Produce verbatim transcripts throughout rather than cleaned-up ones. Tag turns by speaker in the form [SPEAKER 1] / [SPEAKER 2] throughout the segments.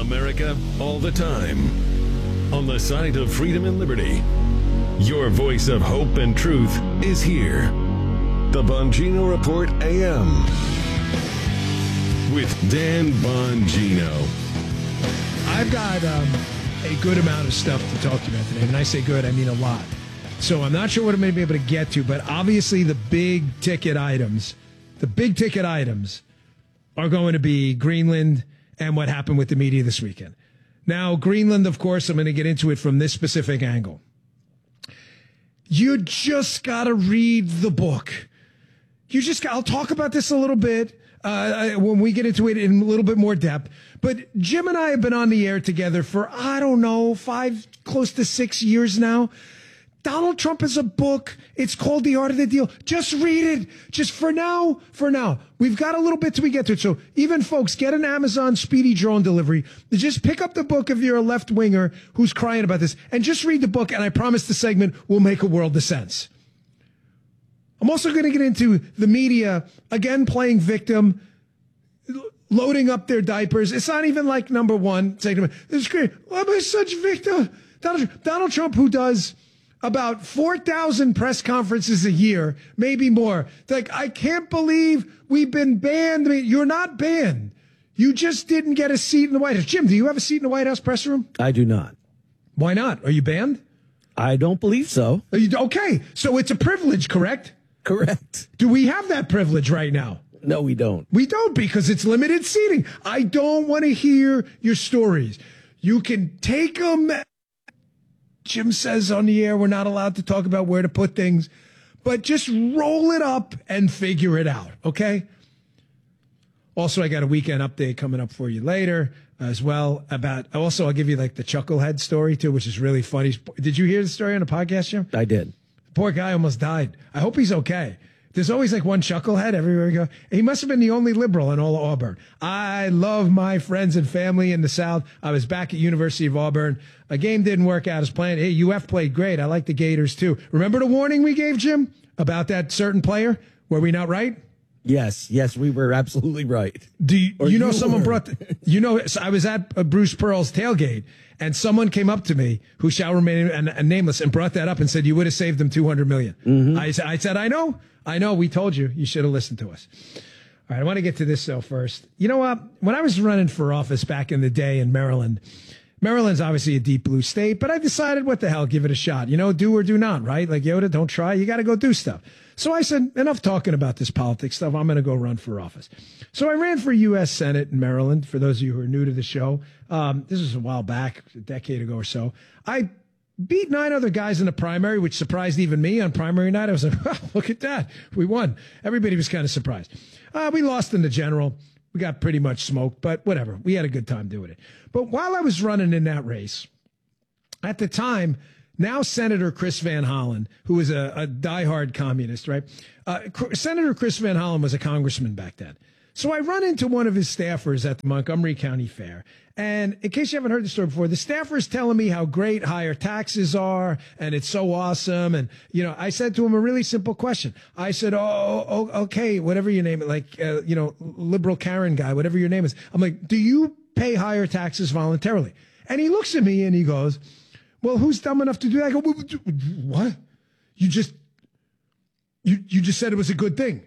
[SPEAKER 1] America, all the time. On the side of freedom and liberty. Your voice of hope and truth is here. The Bongino Report A M. With Dan Bongino.
[SPEAKER 2] I've got um, a good amount of stuff to talk to you about today. When I say good, I mean a lot. So I'm not sure what I'm going to be able to get to, but obviously the big ticket items, the big ticket items are going to be Greenland and what happened with the media this weekend. Now, Greenland, of course, I'm going to get into it from this specific angle. You just got to read the book. You just got, I'll talk about this a little bit uh, when we get into it in a little bit more depth. But Jim and I have been on the air together for, I don't know, five, close to six years now. Donald Trump is a book. It's called The Art of the Deal. Just read it. Just for now, for now. We've got a little bit till we get to it. So even folks, get an Amazon speedy drone delivery. Just pick up the book if you're a left winger who's crying about this and just read the book. And I promise the segment will make a world of sense. I'm also going to get into the media, again, playing victim, loading up their diapers. It's not even like number one. Saying to me, this is great. I'm such victim. Donald, Donald Trump, who does about four thousand press conferences a year, maybe more. Like, I can't believe we've been banned. I mean, you're not banned. You just didn't get a seat in the White House. Jim, do you have a seat in the White House press room?
[SPEAKER 3] I do not.
[SPEAKER 2] Why not? Are you banned?
[SPEAKER 3] I don't believe so.
[SPEAKER 2] Are you, okay, so it's a privilege, correct?
[SPEAKER 3] Correct.
[SPEAKER 2] Do we have that privilege right now?
[SPEAKER 3] No, we don't.
[SPEAKER 2] We don't, because it's limited seating. I don't want to hear your stories. You can take them. Jim says on the air we're not allowed to talk about where to put things, but just roll it up and figure it out, okay? Also, I got a weekend update coming up for you later as well about, also, I'll give you like the chucklehead story too, which is really funny. Did you hear the story on the podcast, Jim?
[SPEAKER 3] I did.
[SPEAKER 2] The poor guy almost died. I hope he's okay. There's always like one chucklehead everywhere we go. He must have been the only liberal in all of Auburn. I love my friends and family in the South. I was back at University of Auburn. A game didn't work out as planned. Hey, U F played great. I like the Gators too. Remember the warning we gave, Jim, about that certain player? Were we not right?
[SPEAKER 3] Yes, yes, we were absolutely right.
[SPEAKER 2] Do you, you know
[SPEAKER 3] you
[SPEAKER 2] someone
[SPEAKER 3] were.
[SPEAKER 2] brought, the, you know, I was at uh, Bruce Pearl's tailgate and someone came up to me who shall remain and, and nameless and brought that up and said, you would have saved them two hundred million. Mm-hmm. I, I said, I know, I know. We told you, you should have listened to us. All right. I want to get to this though first. You know what? When I was running for office back in the day in Maryland, Maryland's obviously a deep blue state, but I decided, what the hell, give it a shot. You know, do or do not, right? Like Yoda, don't try. You got to go do stuff. So I said, enough talking about this politics stuff. I'm going to go run for office. So I ran for U S Senate in Maryland. For those of you who are new to the show, um, this was a while back, a decade ago or so. I beat nine other guys in the primary, which surprised even me on primary night. I was like, wow, look at that. We won. Everybody was kind of surprised. Uh, we lost in the general. We got pretty much smoked, but whatever. We had a good time doing it. But while I was running in that race, at the time, now Senator Chris Van Hollen, who was a, a diehard communist, right? Uh, Senator Chris Van Hollen was a congressman back then. So I run into one of his staffers at the Montgomery County Fair. And in case you haven't heard the story before, the staffer is telling me how great higher taxes are and it's so awesome. And, you know, I said to him a really simple question. I said, oh, oh okay, whatever your name is, like, uh, you know, liberal Karen guy, whatever your name is. I'm like, do you pay higher taxes voluntarily? And he looks at me and he goes, well, who's dumb enough to do that? I go, what? You just, you, you just said it was a good thing.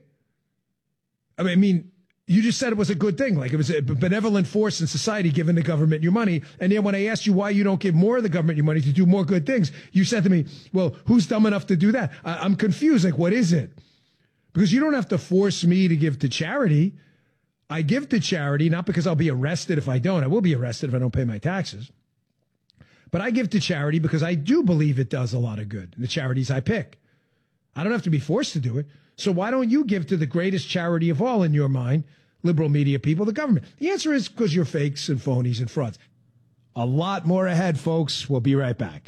[SPEAKER 2] I mean, I mean, you just said it was a good thing. Like it was a benevolent force in society giving the government your money. And then when I asked you why you don't give more of the government your money to do more good things, you said to me, well, who's dumb enough to do that? I, I'm confused. Like, what is it? Because you don't have to force me to give to charity. I give to charity, not because I'll be arrested if I don't. I will be arrested if I don't pay my taxes. But I give to charity because I do believe it does a lot of good. The charities I pick. I don't have to be forced to do it. So why don't you give to the greatest charity of all in your mind, liberal media people, the government? The answer is because you're fakes and phonies and frauds. A lot more ahead, folks. We'll be right back.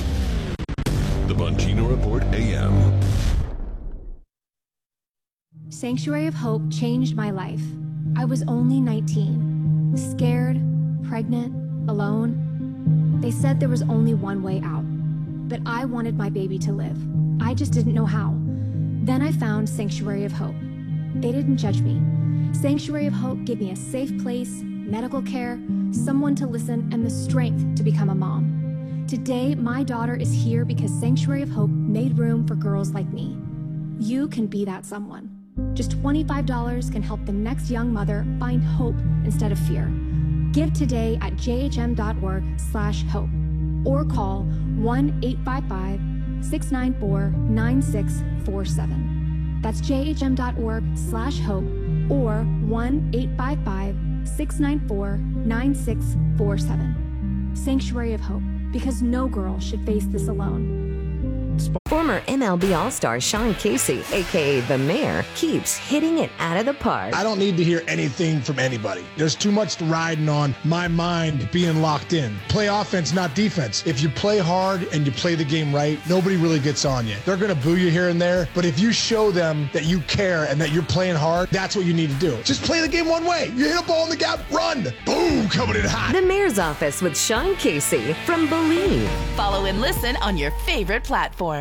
[SPEAKER 1] The Bongino Report A M.
[SPEAKER 4] Sanctuary of Hope changed my life. I was only nineteen, scared, pregnant, alone. They said there was only one way out, but I wanted my baby to live. I just didn't know how. Then I found Sanctuary of Hope. They didn't judge me. Sanctuary of Hope gave me a safe place, medical care, someone to listen, and the strength to become a mom. Today, my daughter is here because Sanctuary of Hope made room for girls like me. You can be that someone. Just twenty-five dollars can help the next young mother find hope instead of fear. Give today at jhm.org slash hope or call one eight five five, six nine four, nine six four seven. That's jhm.org slash hope or one eight five five, six nine four, nine six four seven. Sanctuary of Hope, because no girl should face this alone.
[SPEAKER 5] Former M L B All-Star Sean Casey, a k a. The Mayor, keeps hitting it out of the park.
[SPEAKER 6] I don't need to hear anything from anybody. There's too much riding on my mind being locked in. Play offense, not defense. If you play hard and you play the game right, nobody really gets on you. They're going to boo you here and there, but if you show them that you care and that you're playing hard, that's what you need to do. Just play the game one way. You hit a ball in the gap, run. Boom, coming in hot.
[SPEAKER 5] The Mayor's Office with Sean Casey from Believe.
[SPEAKER 7] Follow and listen on your favorite platform.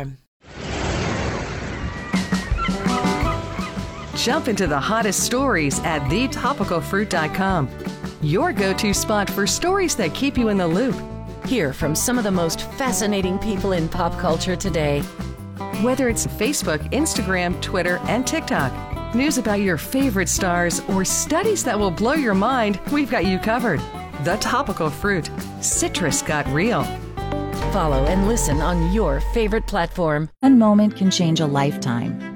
[SPEAKER 8] Jump into the hottest stories at the topical fruit dot com. Your go-to spot for stories that keep you in the loop.
[SPEAKER 7] Hear from some of the most fascinating people in pop culture today.
[SPEAKER 8] Whether it's Facebook, Instagram, Twitter, and TikTok, news about your favorite stars, or studies that will blow your mind, we've got you covered. The Topical Fruit. Citrus got real.
[SPEAKER 7] Follow and listen on your favorite platform.
[SPEAKER 9] One moment can change a lifetime.